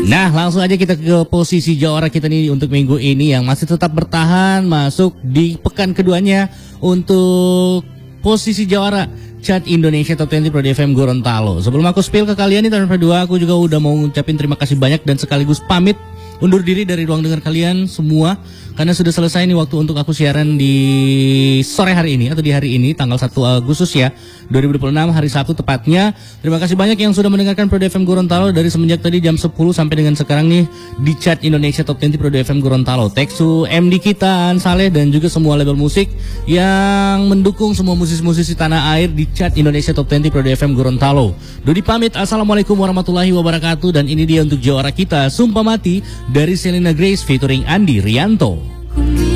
Nah, langsung aja kita ke posisi jawara kita nih untuk minggu ini yang masih tetap bertahan masuk di pekan keduanya untuk posisi jawara Chart Indonesia Top 20 Pro FM Gorontalo. Sebelum aku spill ke kalian nih tahun kedua, aku juga udah mau ngucapin terima kasih banyak dan sekaligus pamit undur diri dari ruang dengar kalian semua karena sudah selesai nih waktu untuk aku siaran di sore hari ini atau di hari ini tanggal 1 Agustus ya 2026 hari Sabtu tepatnya. Terima kasih banyak yang sudah mendengarkan Pro FM Gorontalo dari semenjak tadi jam 10 sampai dengan sekarang nih di Chart Indonesia Top 20 Pro FM Gorontalo. Teksu MD kita Saleh dan juga semua label musik yang mendukung semua musisi-musisi tanah air di Chart Indonesia Top 20 Pro FM Gorontalo. Dodi pamit, assalamualaikum warahmatullahi wabarakatuh dan ini dia untuk jawara kita Sumpah Mati dari Selena Grace featuring Andi Rianto.